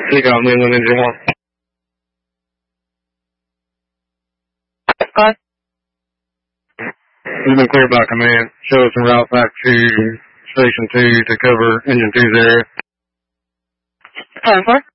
Seagull Midland Engine 1. Go ahead. You've been cleared by command. Show us en route back to Station 2 to cover Engine 2's area. 7-4.